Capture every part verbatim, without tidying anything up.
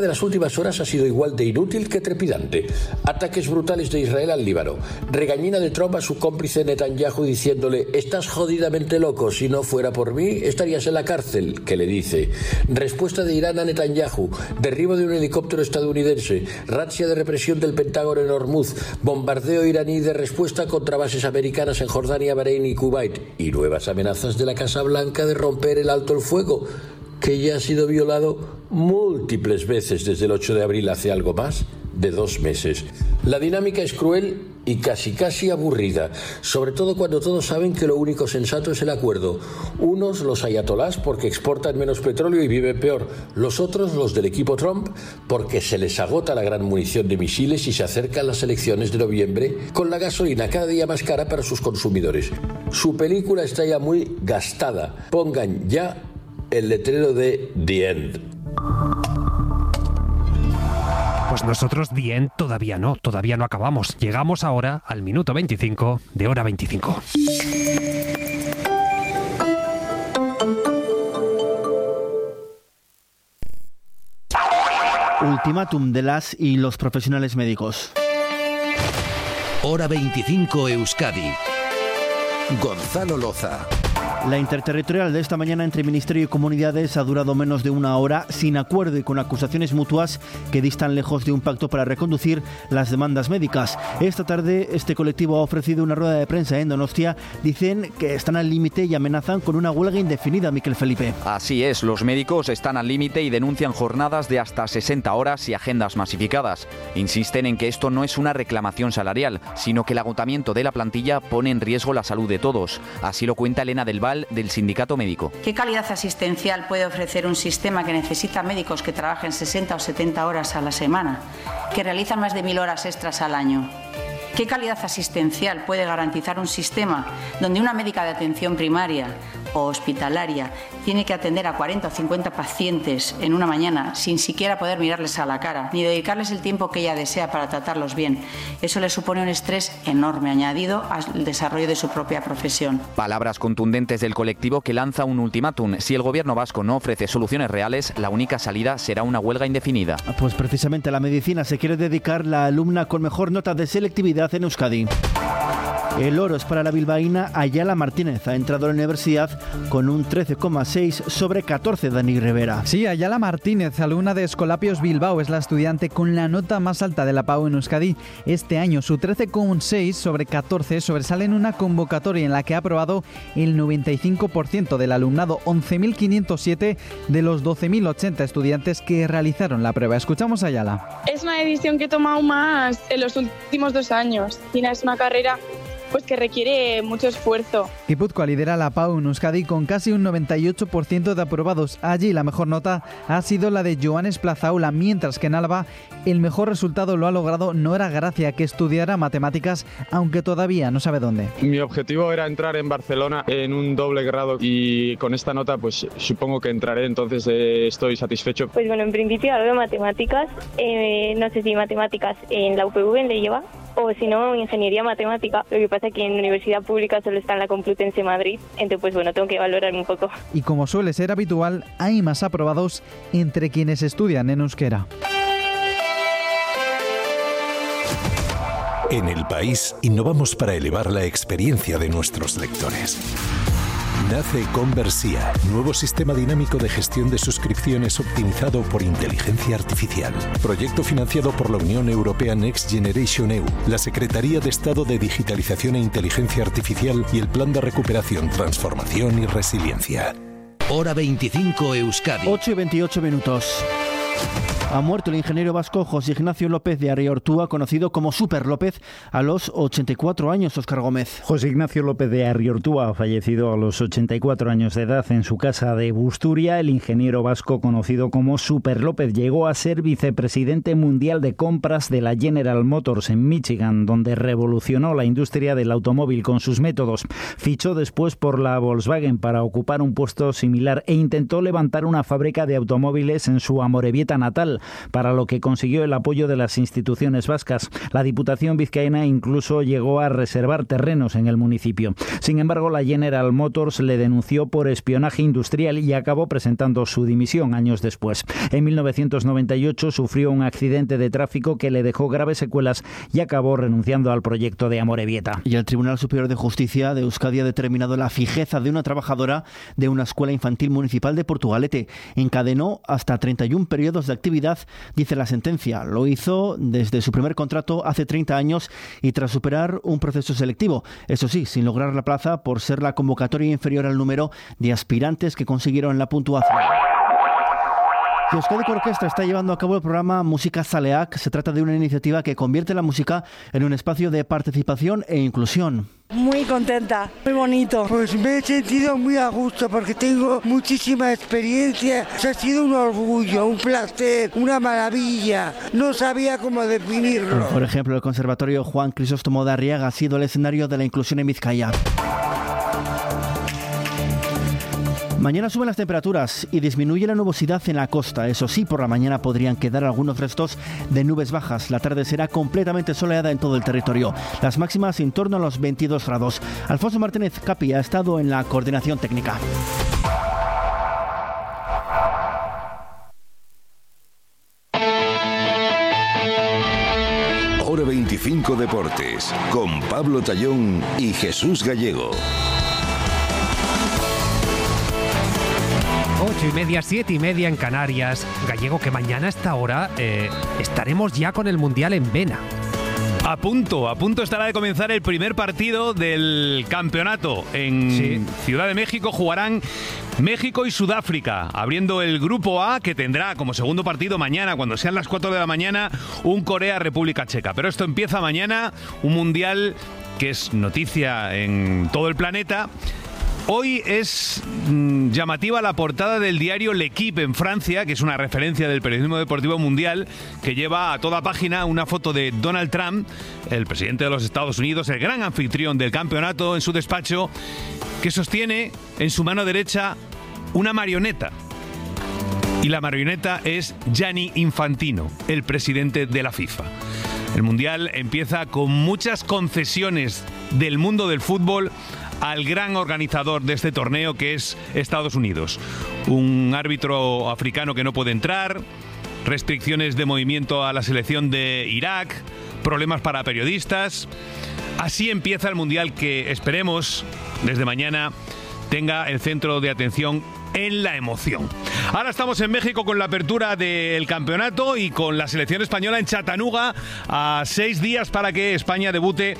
de las últimas horas ha sido igual de inútil que trepidante. Ataques brutales de Israel al Líbano. Regañina de Trump a su cómplice Netanyahu diciéndole: estás jodidamente loco, si no fuera por mí estarías en la cárcel, que le dice. Respuesta de Irán a Netanyahu. Derribo de un helicóptero estadounidense. Razzia de represión del Pentágono en Hormuz. Bombardeo iraní de respuesta contra bases americanas en Jordania, Bahrein y Kuwait. Y nuevas amenazas de la Casa Blanca de romper el alto el fuego, que ya ha sido violado múltiples veces desde el ocho de abril, hace algo más de dos meses. La dinámica es cruel y casi casi aburrida, sobre todo cuando todos saben que lo único sensato es el acuerdo. Unos, los ayatolás, porque exportan menos petróleo y viven peor. Los otros, los del equipo Trump, porque se les agota la gran munición de misiles y se acercan las elecciones de noviembre con la gasolina cada día más cara para sus consumidores. Su película está ya muy gastada. Pongan ya el letrero de The End. Pues nosotros The End todavía no, todavía no acabamos. Llegamos ahora al minuto veinticinco de Hora veinticinco. Ultimátum de las y los profesionales médicos. Hora veinticinco Euskadi. Gonzalo Loza. La interterritorial de esta mañana entre Ministerio y Comunidades ha durado menos de una hora, sin acuerdo y con acusaciones mutuas que distan lejos de un pacto para reconducir las demandas médicas. Esta tarde este colectivo ha ofrecido una rueda de prensa en Donostia. Dicen que están al límite y amenazan con una huelga indefinida, Miquel Felipe. Así es, los médicos están al límite y denuncian jornadas de hasta sesenta horas y agendas masificadas. Insisten en que esto no es una reclamación salarial, sino que el agotamiento de la plantilla pone en riesgo la salud de todos. Así lo cuenta Elena del Val, del Sindicato Médico. ¿Qué calidad asistencial puede ofrecer un sistema que necesita médicos que trabajen sesenta o setenta horas a la semana, que realizan más de mil horas extras al año? ¿Qué calidad asistencial puede garantizar un sistema donde una médica de atención primaria o hospitalaria tiene que atender a cuarenta o cincuenta pacientes en una mañana sin siquiera poder mirarles a la cara, ni dedicarles el tiempo que ella desea para tratarlos bien? Eso le supone un estrés enorme añadido al desarrollo de su propia profesión. Palabras contundentes del colectivo que lanza un ultimátum. Si el gobierno vasco no ofrece soluciones reales, la única salida será una huelga indefinida. Pues precisamente a la medicina se quiere dedicar la alumna con mejor nota de selectividad en Euskadi. El oro es para la bilbaína Ayala Martínez. Ha entrado a la universidad con un trece coma seis sobre catorce, Dani Rivera. Sí, Ayala Martínez, alumna de Escolapios Bilbao, es la estudiante con la nota más alta de la P A U en Euskadi este año. Su trece coma seis sobre catorce sobresale en una convocatoria en la que ha aprobado el noventa y cinco por ciento del alumnado, once mil quinientos siete de los doce mil ochenta estudiantes que realizaron la prueba. Escuchamos a Ayala. Es una decisión que he tomado más en los últimos dos años. Cine es una carrera pues que requiere mucho esfuerzo. Guipúzcoa lidera la P A U en Euskadi con casi un noventa y ocho por ciento de aprobados. Allí la mejor nota ha sido la de Joanes Plazaula, mientras que en Álava el mejor resultado lo ha logrado Nora Gracia, que estudiará matemáticas, aunque todavía no sabe dónde. Mi objetivo era entrar en Barcelona en un doble grado y con esta nota pues supongo que entraré, entonces eh, estoy satisfecho. Pues bueno, en principio algo de matemáticas, eh, no sé si matemáticas en la U P V le lleva, o si no, ingeniería matemática. Lo que pasa es que en universidad pública solo está en la Complutense Madrid, entonces pues bueno, tengo que valorar un poco. Y como suele ser habitual, hay más aprobados entre quienes estudian en euskera. En El País innovamos para elevar la experiencia de nuestros lectores. Nace Conversia, nuevo sistema dinámico de gestión de suscripciones optimizado por inteligencia artificial. Proyecto financiado por la Unión Europea Next Generation E U, la Secretaría de Estado de Digitalización e Inteligencia Artificial y el Plan de Recuperación, Transformación y Resiliencia. Hora veinticinco Euskadi. ocho y veintiocho minutos. Ha muerto el ingeniero vasco José Ignacio López de Arriortúa, conocido como Super López, a los ochenta y cuatro años, Óscar Gómez. José Ignacio López de Arriortúa ha fallecido a los ochenta y cuatro años de edad en su casa de Busturia. El ingeniero vasco, conocido como Super López, llegó a ser vicepresidente mundial de compras de la General Motors en Michigan, donde revolucionó la industria del automóvil con sus métodos. Fichó después por la Volkswagen para ocupar un puesto similar e intentó levantar una fábrica de automóviles en su Amorebieta Amorebieta natal, para lo que consiguió el apoyo de las instituciones vascas. La Diputación vizcaína incluso llegó a reservar terrenos en el municipio. Sin embargo, la General Motors le denunció por espionaje industrial y acabó presentando su dimisión años después. En mil novecientos noventa y ocho sufrió un accidente de tráfico que le dejó graves secuelas y acabó renunciando al proyecto de Amorebieta. Y el Tribunal Superior de Justicia de Euskadi ha determinado la fijeza de una trabajadora de una escuela infantil municipal de Portugalete. Encadenó hasta treinta y uno periodos de actividad, dice la sentencia. Lo hizo desde su primer contrato hace treinta años y tras superar un proceso selectivo. Eso sí, sin lograr la plaza por ser la convocatoria inferior al número de aspirantes que consiguieron la puntuación. Euskadi Orquestra está llevando a cabo el programa Música Zaleak. Se trata de una iniciativa que convierte la música en un espacio de participación e inclusión. Muy contenta, muy bonito. Pues me he sentido muy a gusto porque tengo muchísima experiencia. Ha sido un orgullo, un placer, una maravilla. No sabía cómo definirlo. Por ejemplo, el Conservatorio Juan Crisóstomo de Arriaga ha sido el escenario de la inclusión en Vizcaya. Mañana suben las temperaturas y disminuye la nubosidad en la costa. Eso sí, por la mañana podrían quedar algunos restos de nubes bajas. La tarde será completamente soleada en todo el territorio. Las máximas en torno a los veintidós grados. Alfonso Martínez Capi ha estado en la coordinación técnica. Hora veinticinco Deportes, con Pablo Tallón y Jesús Gallego. Ocho y media, siete y media en Canarias. Gallego, que mañana a esta hora eh, estaremos ya con el Mundial en vena. A punto, a punto estará de comenzar el primer partido del campeonato. En sí. Ciudad de México jugarán México y Sudáfrica, abriendo el grupo A, que tendrá como segundo partido mañana, cuando sean las cuatro de la mañana, un Corea-República Checa. Pero esto empieza mañana, un Mundial que es noticia en todo el planeta. Hoy es mmm, llamativa la portada del diario L'Equipe en Francia, que es una referencia del periodismo deportivo mundial, que lleva a toda página una foto de Donald Trump, el presidente de los Estados Unidos, el gran anfitrión del campeonato, en su despacho, que sostiene en su mano derecha una marioneta. Y la marioneta es Gianni Infantino, el presidente de la FIFA. El Mundial empieza con muchas concesiones del mundo del fútbol al gran organizador de este torneo, que es Estados Unidos. Un árbitro africano que no puede entrar, restricciones de movimiento a la selección de Irak, problemas para periodistas. Así empieza el Mundial, que esperemos desde mañana tenga el centro de atención en la emoción. Ahora estamos en México con la apertura del campeonato y con la selección española en Chattanooga, a seis días para que España debute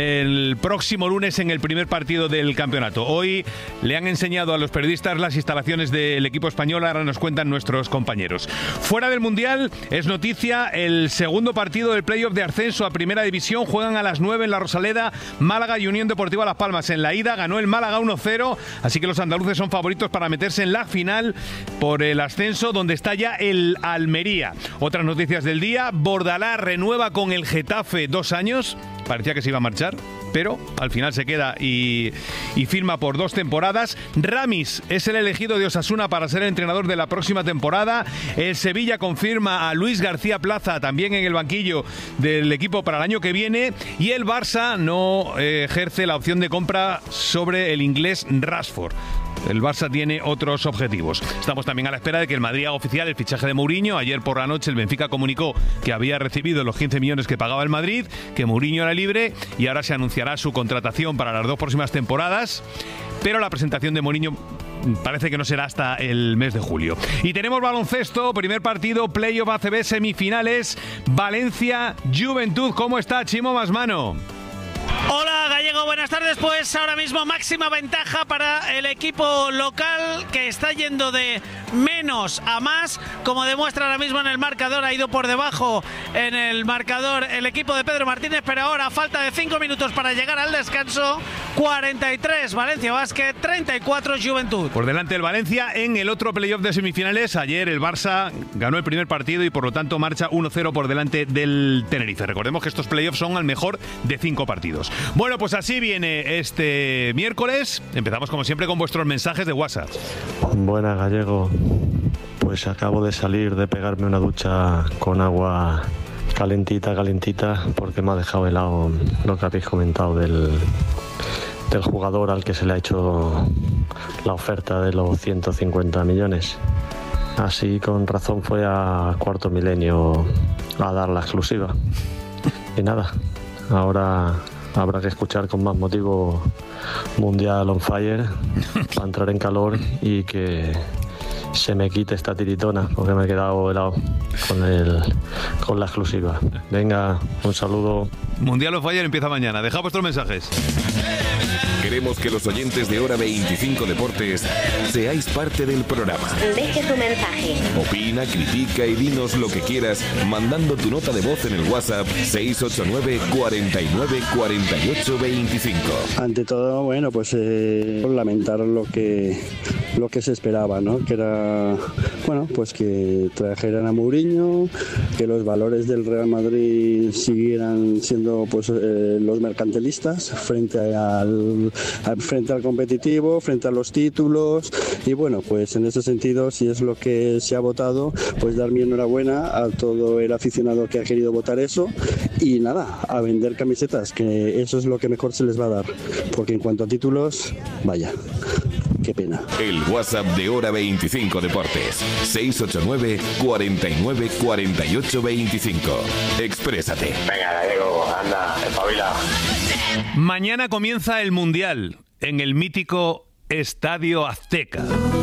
el próximo lunes en el primer partido del campeonato. Hoy le han enseñado a los periodistas las instalaciones del equipo español, ahora nos cuentan nuestros compañeros. Fuera del Mundial es noticia el segundo partido del playoff de ascenso a Primera División. Juegan a las nueve en la Rosaleda, Málaga y Unión Deportiva Las Palmas. En la ida ganó el Málaga uno cero, así que los andaluces son favoritos para meterse en la final por el ascenso, donde está ya el Almería. Otras noticias del día: Bordalás renueva con el Getafe dos años. Parecía que se iba a marchar, pero al final se queda y, y firma por dos temporadas. Ramis es el elegido de Osasuna para ser el entrenador de la próxima temporada. El Sevilla confirma a Luis García Plaza también en el banquillo del equipo para el año que viene. Y el Barça no eh, ejerce la opción de compra sobre el inglés Rashford. El Barça tiene otros objetivos. Estamos también a la espera de que el Madrid haga oficial el fichaje de Mourinho. Ayer por la noche el Benfica comunicó que había recibido los quince millones que pagaba el Madrid, que Mourinho era libre y ahora se anunciará su contratación para las dos próximas temporadas. Pero la presentación de Mourinho parece que no será hasta el mes de julio. Y tenemos baloncesto, primer partido, playoff A C B, semifinales, Valencia, Juventud. ¿Cómo está Chimo Masmano? Hola Gallego, buenas tardes. Pues ahora mismo máxima ventaja para el equipo local, que está yendo de menos a más, como demuestra ahora mismo en el marcador. Ha ido por debajo en el marcador el equipo de Pedro Martínez, pero ahora a falta de cinco minutos para llegar al descanso, cuarenta y tres Valencia Basket, treinta y cuatro Juventud. Por delante el Valencia en el otro playoff de semifinales. Ayer el Barça ganó el primer partido y por lo tanto marcha uno cero por delante del Tenerife. Recordemos que estos playoffs son al mejor de cinco partidos. Bueno, pues así viene este miércoles. Empezamos como siempre con vuestros mensajes de WhatsApp. Buenas, Gallego. Pues acabo de salir de pegarme una ducha con agua calentita, calentita, porque me ha dejado helado lo que habéis comentado del, del jugador al que se le ha hecho la oferta de los ciento cincuenta millones. Así con razón fue a Cuarto Milenio a dar la exclusiva. Y nada, ahora habrá que escuchar con más motivo Mundial on Fire para entrar en calor y que se me quite esta tiritona porque me he quedado helado con, el, con la exclusiva. Venga, un saludo. Mundial on Fire empieza mañana. Deja vuestros mensajes. Queremos que los oyentes de Hora veinticinco Deportes seáis parte del programa. Deje tu mensaje. Opina, critica y dinos lo que quieras mandando tu nota de voz en el WhatsApp seis ocho nueve, cuarenta y nueve, cuarenta y ocho, veinticinco. Ante todo, bueno, pues eh, lamentar lo que lo que se esperaba, ¿no? Que era, bueno, pues que trajeran a Mourinho, que los valores del Real Madrid siguieran siendo pues eh, los mercantilistas frente al, al frente al competitivo, frente a los títulos, y bueno, pues en ese sentido, si es lo que se ha votado, pues dar mi enhorabuena a todo el aficionado que ha querido votar eso, y nada, a vender camisetas, que eso es lo que mejor se les va a dar, porque en cuanto a títulos, vaya, qué pena. El WhatsApp de Hora veinticinco Deportes, seis ocho nueve, cuarenta y nueve, cuarenta y ocho, veinticinco. Exprésate. Venga, Gallego, anda, espabila. Mañana comienza el Mundial en el mítico Estadio Azteca.